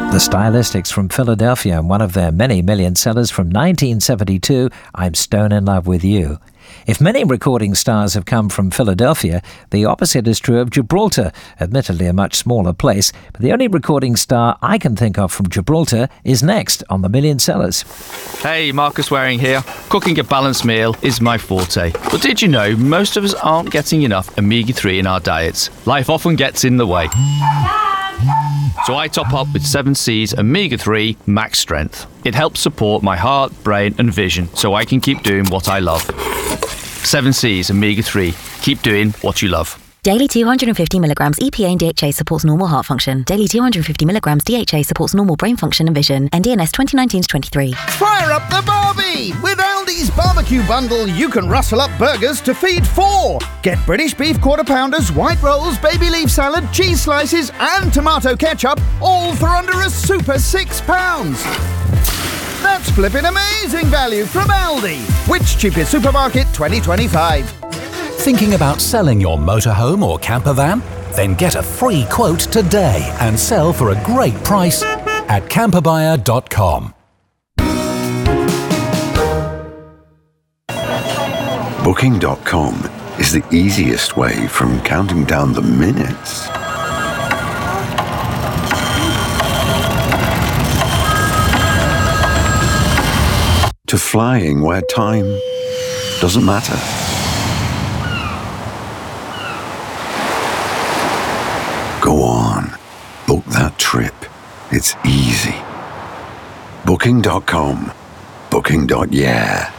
The Stylistics from Philadelphia, and one of their many million sellers from 1972, I'm Stone in Love with You. If many recording stars have come from Philadelphia, the opposite is true of Gibraltar, admittedly a much smaller place, but the only recording star I can think of from Gibraltar is next on the Million Sellers. Hey, Marcus Waring here. Cooking a balanced meal is my forte. But did you know most of us aren't getting enough omega-3 in our diets? Life often gets in the way. So I top up with 7C's Omega-3 Max Strength. It helps support my heart, brain and vision so I can keep doing what I love. 7C's Omega-3. Keep doing what you love. Daily 250 milligrams EPA and DHA supports normal heart function. Daily 250 milligrams DHA supports normal brain function and vision. NDNS 2019-23. Fire up the Barbie! With Aldi's Barbecue Bundle, you can rustle up burgers to feed 4. Get British beef quarter pounders, white rolls, baby leaf salad, cheese slices and tomato ketchup, all for under a super £6. That's flipping amazing value from Aldi. Which cheapest supermarket 2025? Thinking about selling your motorhome or camper van? Then get a free quote today and sell for a great price at camperbuyer.com. Booking.com is the easiest way from counting down the minutes to flying where time doesn't matter. Go on, book that trip. It's easy. Booking.com. Booking.yeah.